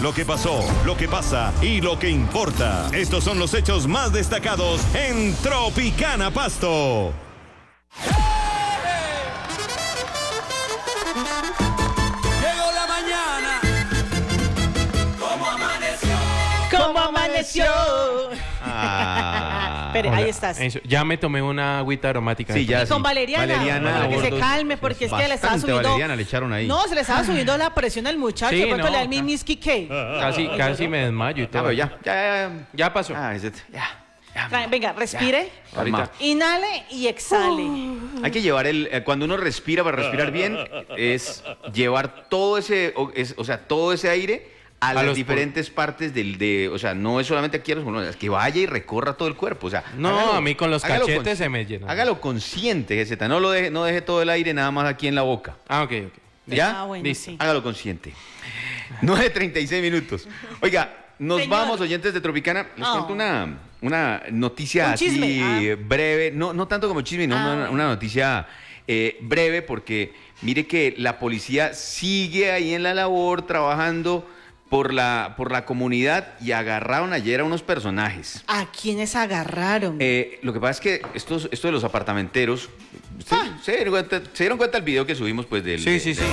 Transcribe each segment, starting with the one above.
lo que pasó, lo que pasa y lo que importa. Estos son los hechos más destacados en Tropicana Pasto. Llegó la mañana. ¿Cómo amaneció? ¿Cómo amaneció? Pero ahí estás. Eso, ya me tomé una agüita aromática. Sí, ya. Con valeriana, para que se calme, porque es que le estaba subiendo. Valeriana le echaron ahí. No, se le estaba subiendo la presión al muchacho. Sí, de pronto no, le da el miniski K. Casi me desmayo y todo. Ya pasó. Venga, respire. Ahorita. Inhale y exhale. Hay que llevar cuando uno respira, para respirar bien, es llevar todo ese, todo ese aire a las diferentes partes o sea, no es solamente aquí a los pulmones, es que vaya y recorra todo el cuerpo, o sea. No, a mí con los cachetes se me llena. Hágalo consciente, GZ, no deje todo el aire nada más aquí en la boca. Ok. ¿Ya? Bueno, Listo. sí. Hágalo consciente. 9:36 minutos. Oiga, nos vamos, oyentes de Tropicana. Les cuento una noticia Un así chisme, breve. No tanto como chisme, no, una noticia breve, porque mire que la policía sigue ahí en la labor trabajando por la comunidad y agarraron ayer a unos personajes. ¿A quiénes agarraron? Lo que pasa es que esto de los apartamenteros, ¿se dieron cuenta el video que subimos pues del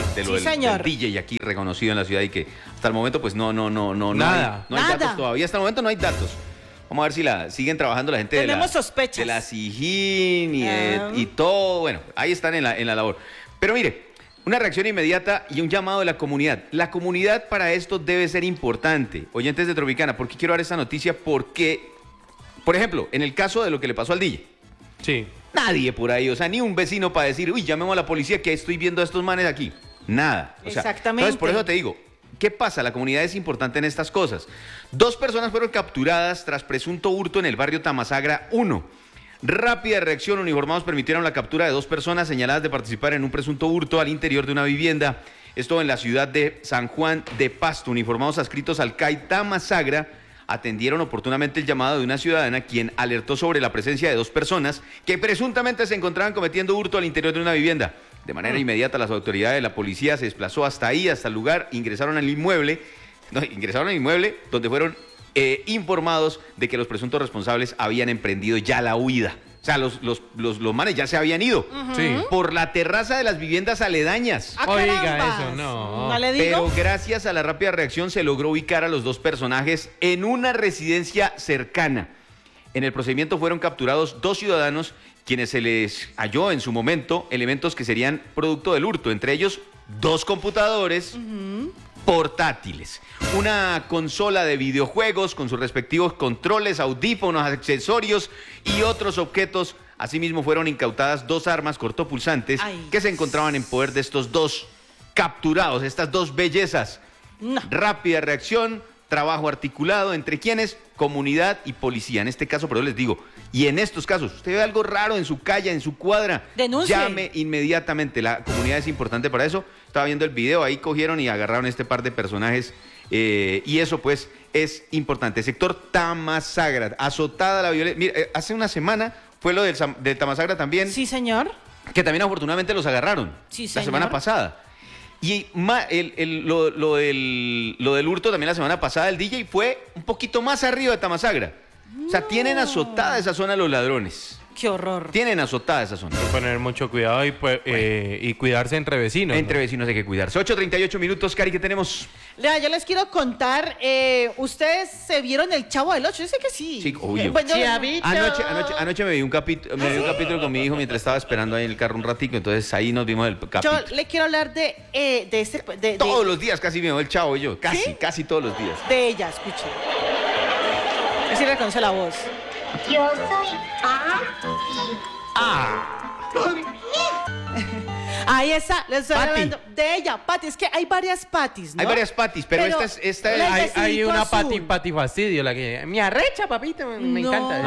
DJ aquí reconocido en la ciudad y que hasta el momento pues no Nada. hay datos todavía, hasta el momento no hay datos. Vamos a ver si siguen trabajando la gente Tenemos sospechas. de la SIJIN y todo, bueno, ahí están en la labor. Pero mire, una reacción inmediata y un llamado de la comunidad. La comunidad para esto debe ser importante. Oyentes de Tropicana, ¿por qué quiero dar esta noticia? Porque, por ejemplo, en el caso de lo que le pasó al DJ. Sí. Nadie por ahí, o sea, ni un vecino para decir, uy, llamemos a la policía que estoy viendo a estos manes aquí. Nada. O sea, exactamente. Entonces, por eso te digo, ¿qué pasa? La comunidad es importante en estas cosas. 2 personas fueron capturadas tras presunto hurto en el barrio Tamasagra 1. Rápida reacción, uniformados permitieron la captura de 2 personas señaladas de participar en un presunto hurto al interior de una vivienda. Esto en la ciudad de San Juan de Pasto. Uniformados adscritos al CAI Tamasagra atendieron oportunamente el llamado de una ciudadana quien alertó sobre la presencia de 2 personas que presuntamente se encontraban cometiendo hurto al interior de una vivienda. De manera inmediata las autoridades de la policía se desplazó hasta el lugar, ingresaron al inmueble donde fueron informados de que los presuntos responsables habían emprendido ya la huida. O sea, los manes ya se habían ido por la terraza de las viviendas aledañas. Oiga, eso no. ¿No le digo? Pero gracias a la rápida reacción se logró ubicar a los 2 personajes en una residencia cercana. En el procedimiento fueron capturados 2 ciudadanos quienes se les halló en su momento elementos que serían producto del hurto, entre ellos 2 computadores portátiles, una consola de videojuegos con sus respectivos controles, audífonos, accesorios y otros objetos. Asimismo fueron incautadas 2 armas cortopulsantes que se encontraban en poder de estos 2 capturados, estas 2 bellezas. No. Rápida reacción, trabajo articulado entre quienes, comunidad y policía. En este caso, pero les digo, y en estos casos, usted ve algo raro en su calle, en su cuadra, denuncie. Llame inmediatamente. La comunidad es importante para eso. Estaba viendo el video, ahí cogieron y agarraron este par de personajes y eso pues es importante. Sector Tamasagra, azotada la violencia. Mira, hace una semana fue lo de Tamasagra también. Sí, señor. Que también afortunadamente los agarraron. Sí, la señor. semana pasada. Y lo del hurto también la semana pasada, el DJ fue un poquito más arriba de Tamasagra. O sea, tienen azotada esa zona los ladrones. Qué horror. Tienen azotada esa zona. Hay que poner mucho cuidado y cuidarse entre vecinos. Entre vecinos hay que cuidarse. 8:38 minutos, Cari, ¿qué tenemos? Yo les quiero contar, ¿ustedes se vieron El Chavo del 8? Yo sé que sí. Sí, obvio. Pues, Anoche me vi un capítulo con mi hijo mientras estaba esperando ahí en el carro un ratico, entonces ahí nos vimos el capítulo. Yo le quiero hablar de Todos los días casi me veo El Chavo y yo, casi todos los días. de ella, escuche. Así reconoce la voz. Yo soy Ahí está, les estoy Patty. hablando de ella, Patty. Es que hay varias Patties, ¿no? Hay varias Patties, pero esta es... Hay una azul. Pati fastidio, la que me arrecha, papito, me No. encanta.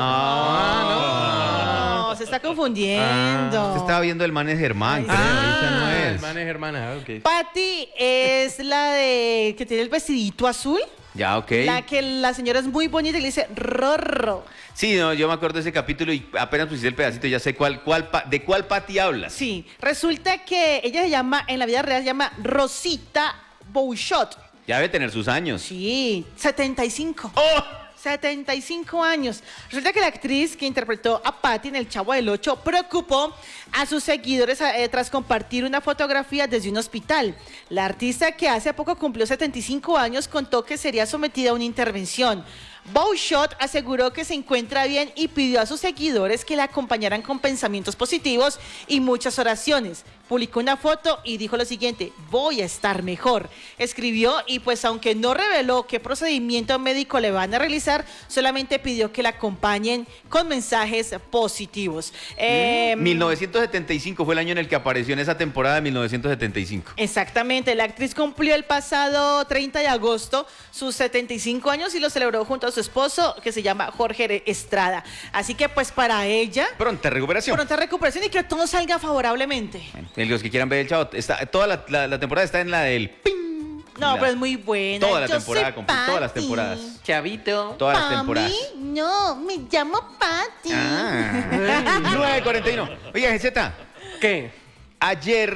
No, se está confundiendo. Usted estaba viendo el man es Germán, creo, Ah, esa no es. Hermana, hermana, ok. Patty es la de que tiene el vestidito azul. Ya, ok. La que la señora es muy bonita y le dice Rorro. Sí, no, yo me acuerdo de ese capítulo y apenas pusiste el pedacito, ya sé de cuál Patty hablas. Sí, resulta que ella se llama, en la vida real se llama Rosita Bouchot. Ya debe tener sus años. Sí, 75. ¡Oh! 75 años. Resulta que la actriz que interpretó a Patty en El Chavo del Ocho preocupó a sus seguidores tras compartir una fotografía desde un hospital. La artista, que hace poco cumplió 75 años, contó que sería sometida a una intervención. Bowshot aseguró que se encuentra bien y pidió a sus seguidores que la acompañaran con pensamientos positivos y muchas oraciones. Publicó una foto y dijo lo siguiente: voy a estar mejor. Escribió y pues aunque no reveló qué procedimiento médico le van a realizar, solamente pidió que la acompañen con mensajes positivos. 1975 fue el año en el que apareció en esa temporada de 1975. Exactamente, la actriz cumplió el pasado 30 de agosto sus 75 años y lo celebró junto a su esposo, que se llama Jorge Estrada. Así que pues para ella, Pronta recuperación. pronta recuperación y que todo salga favorablemente. Bueno, los que quieran ver el Chavo, toda la temporada está en la del ping. No, pero es muy buena. Toda la Yo temporada, soy todas las Patty. temporadas. Chavito. Todas las ¿Pa' temporadas. mí? No, me llamo Patty. 9:41. Oye, GZ, ¿Qué? ayer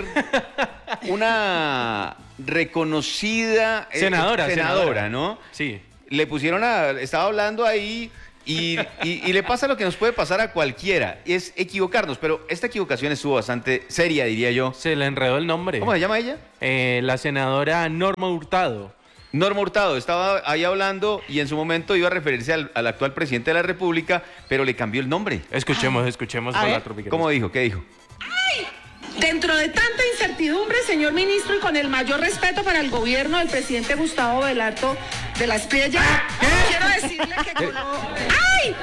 una reconocida Senadora. ¿no? Sí. Le pusieron estaba hablando ahí y le pasa lo que nos puede pasar a cualquiera, es equivocarnos, pero esta equivocación estuvo bastante seria, diría yo. Se le enredó el nombre. ¿Cómo se llama ella? La senadora Norma Hurtado. Norma Hurtado estaba ahí hablando y en su momento iba a referirse al actual presidente de la República, pero le cambió el nombre. Escuchemos A con ver. la Tropicana. ¿Cómo dijo? ¿Qué dijo? Dentro de tanta incertidumbre, señor ministro, y con el mayor respeto para el gobierno del presidente Gustavo Belardo de la Espriella, quiero decirle que ¡ay!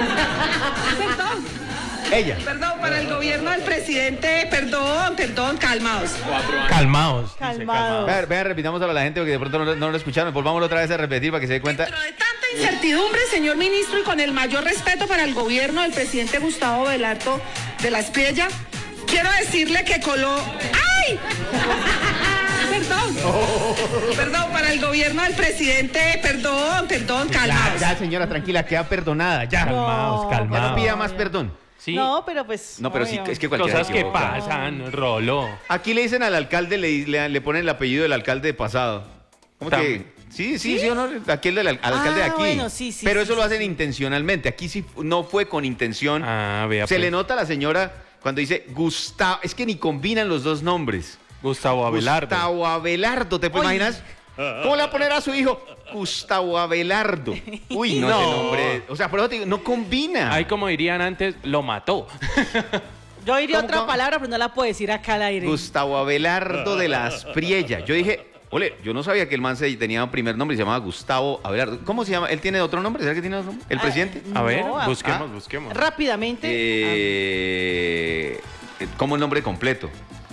Perdón, para el gobierno del presidente, perdón, calmaos. Calmaos. dice, Calmaos. Vean, repitámoslo a la gente porque de pronto no lo escucharon. Volvámoslo otra vez a repetir para que se dé cuenta. Dentro de tanta incertidumbre, señor ministro, y con el mayor respeto para el gobierno del presidente Gustavo Belardo de la Espriella, quiero decirle que ¡ay! Perdón, para el gobierno del presidente, perdón, calmaos. Ya, señora, tranquila, queda perdonada. Ya. Calmaos, Ya no calmaos. pida más perdón. Sí. No, pero pues. No, pero sí, obvio. es que cualquiera Cosas se que equivoca. pasan, Rolo. Aquí le dicen al alcalde, le ponen el apellido del alcalde pasado. ¿Cómo que? Sí, o no, aquí el del alcalde de aquí. Bueno, sí, pero sí, eso sí, lo hacen sí. intencionalmente. Aquí sí no fue con intención. Vea Se pues. le nota a la señora cuando dice Gustavo. Es que ni combinan los dos nombres. Gustavo Abelardo. Gustavo Abelardo, ¿te Oye. imaginas? ¿Cómo le va a poner a su hijo? Gustavo Abelardo. Uy, no, No. ese nombre. O sea, por eso te digo, no combina. Ahí, como dirían antes, lo mató. Yo diría ¿Cómo, otra cómo? palabra, pero no la puedo decir acá al aire. Gustavo Abelardo de la Espriella. Yo dije, ole, yo no sabía que el man tenía un primer nombre y se llamaba Gustavo Abelardo. ¿Cómo se llama? ¿Él tiene otro nombre? ¿Será que tiene otro nombre? ¿El presidente? A ver, No, busquemos. Rápidamente. ¿Cómo el nombre completo?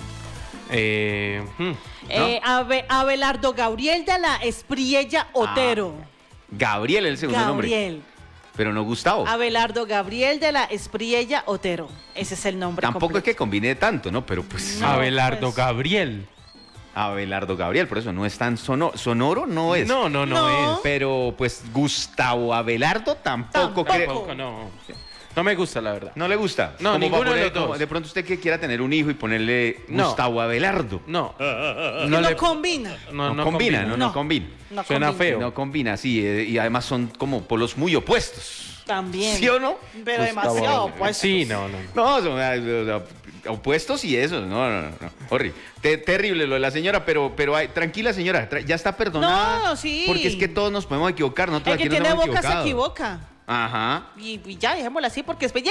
Abelardo Gabriel de la Espriella Otero. Gabriel, el segundo nombre. Gabriel. Pero no Gustavo. Abelardo Gabriel de la Espriella Otero. Ese es el nombre Tampoco completo. es que combine tanto, ¿no? Pero pues No, Abelardo pues. Gabriel. Abelardo Gabriel, por eso no es tan sonoro, no es. No No. es. Pero pues Gustavo Abelardo tampoco creo. Tampoco, no. No me gusta, la verdad. ¿No le gusta? No, Como ninguno para de los dos. como de pronto usted que quiera tener un hijo y ponerle No. Gustavo Abelardo. No. No combina. No combina, no No. combina. No Suena combina. feo. No combina, sí, y además son como polos muy opuestos. También. ¿Sí o no? Pero demasiado, pues. Sí, no. No, son opuestos y esos, no. Horrible. Terrible lo de la señora, pero tranquila señora, ya está perdonada. No, sí. Porque es que todos nos podemos equivocar, nosotros El que aquí nos tiene hemos boca se equivocado. equivoca. Ajá. Y ya, dejémoslo así porque después.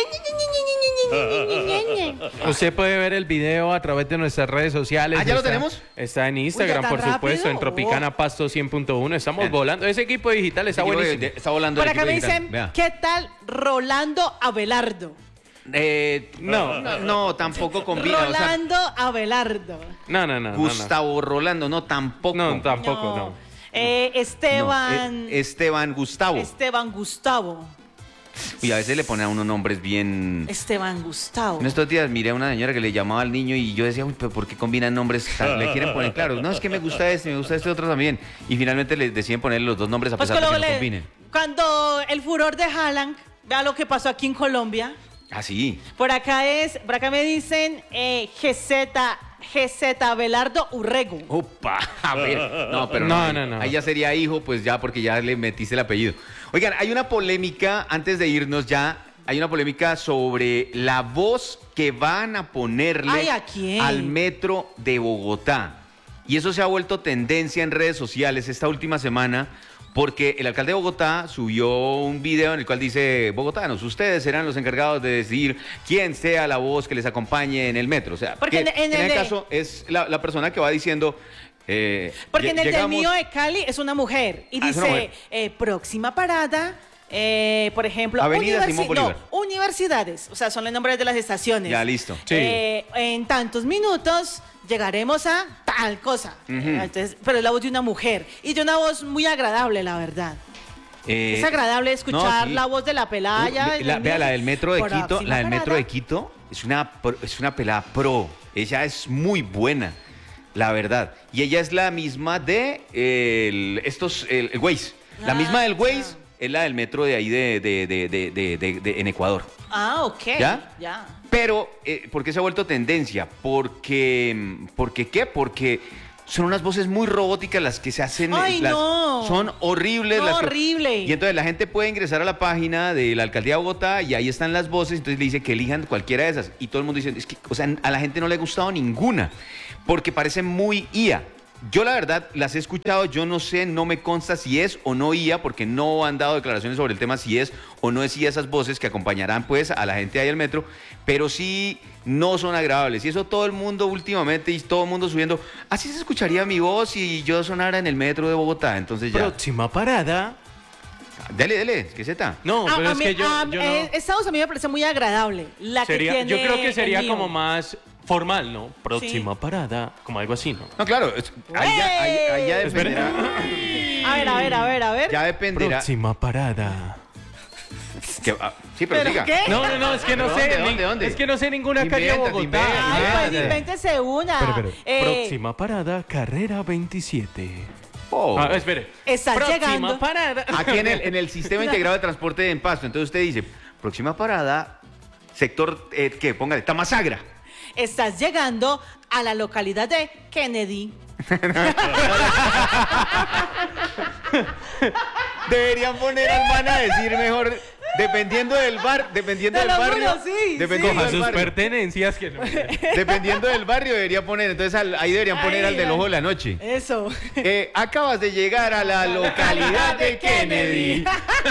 Usted puede ver el video a través de nuestras redes sociales. ¿Ah, ya lo tenemos? Está en Instagram, Uy, ¿ya por tan supuesto, en rápido? Tropicana Pasto 100.1. Estamos Bien. volando. Ese equipo digital está buenísimo. Está volando Por el acá me equipo digital. dicen, Vea. ¿qué tal Rolando Abelardo? No, tampoco combina. o sea, Rolando Abelardo. No. Gustavo Rolando, no, tampoco. No, tampoco, no. Esteban. No, Esteban Gustavo. Esteban Gustavo. Y a veces le ponen a uno nombres bien... Esteban Gustavo. En estos días miré a una señora que le llamaba al niño y yo decía, uy, pero ¿por qué combinan nombres? Le quieren poner, claro, no, es que me gusta me gusta este otro también. Y finalmente le deciden ponerle los dos nombres a Pues pesar de que no combinen. cuando el furor de Haaland, vea lo que pasó aquí en Colombia. Ah, sí. Por acá me dicen GZ GZ Abelardo Urrego. Opa, a ver. No, pero No. ahí ya sería hijo, pues ya, porque ya le metiste el apellido. Oigan, hay una polémica, antes de irnos ya, hay una polémica sobre la voz que van a ponerle Ay, ¿a quién? al metro de Bogotá. Y eso se ha vuelto tendencia en redes sociales esta última semana, porque el alcalde de Bogotá subió un video en el cual dice: bogotanos, ustedes serán los encargados de decidir quién sea la voz que les acompañe en el metro. O sea, Porque que en el caso es la persona que va diciendo... Porque en el del llegamos- mío de Cali es una mujer y Es una dice, mujer. próxima parada, por ejemplo, Avenida Simón Bolívar. universidades, o sea, son los nombres de las estaciones. Ya, listo. Sí. En tantos minutos llegaremos a tal cosa. Entonces, pero es la voz de una mujer y de una voz muy agradable, la verdad. Es agradable escuchar no, sí. la voz de la pelaya. Vea, la del metro de Quito, Próxima la del metro parada. de Quito es una pelada pro. Ella es muy buena, la verdad. Y ella es la misma de el Waze. La misma del Waze es la del metro de ahí en Ecuador. Ah, ok. ¿Ya? Pero, ¿por qué se ha vuelto tendencia? Porque ¿qué? Porque son unas voces muy robóticas las que se hacen. ¡Ay, no! Son horribles. No, horrible. Y entonces la gente puede ingresar a la página de la Alcaldía de Bogotá y ahí están las voces, entonces le dice que elijan cualquiera de esas. Y todo el mundo dice, es que, o sea, a la gente no le ha gustado ninguna, porque parecen muy IA. Yo la verdad las he escuchado, yo no sé, no me consta si es o no IA, porque no han dado declaraciones sobre el tema si es o no es IA esas voces que acompañarán pues a la gente ahí al metro, pero sí no son agradables. Y eso todo el mundo últimamente, y todo el mundo subiendo, así se escucharía mi voz si yo sonara en el metro de Bogotá, entonces ya. Próxima parada. Dele, ¿qué zeta? No, pero es que yo no... Esa voz a mí me parece muy agradable. La Sería, que tiene yo creo que sería el mío. como más formal, ¿no? Próxima parada, como algo así, ¿no? No, claro, ahí ya dependerá. A ver. Ya dependerá. Próxima parada. Sí, pero diga. qué? No, es que no sé. ¿Dónde? Es que no sé ninguna calle de Inventa, Bogotá. Ay, pues Inventa. invéntese una. Espere. Próxima parada, carrera 27. Oh. Espere. Estás Próxima llegando. parada. Aquí en el sistema integrado de transporte en Pasto, entonces usted dice, próxima parada, sector, ¿qué? Póngale, Tamasagra. Estás llegando a la localidad de Kennedy. Deberían poner al man a decir mejor, dependiendo del barrio, Te lo juro, sí, dependiendo Coja del sus barrio. pertenencias que no. Dependiendo del barrio debería poner, entonces ahí deberían poner al del ojo de la noche. Eso. Acabas de llegar a la localidad de Kennedy.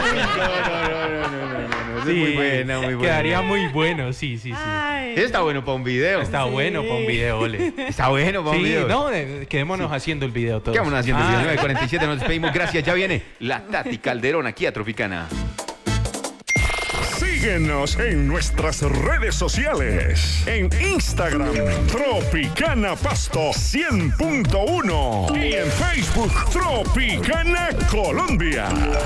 No. Es muy buena, muy buena. Quedaría muy bueno, sí. Ay. Está bueno para un video. Está bueno para un video, ole. Está bueno para un Sí, video. no, quedémonos haciendo el video todos. ¿Qué vamos haciendo? 19:47, nos despedimos. Gracias, ya viene la Tati Calderón aquí a Tropicana. Síguenos en nuestras redes sociales. En Instagram, Tropicana Pasto 100.1. Y en Facebook, Tropicana Colombia.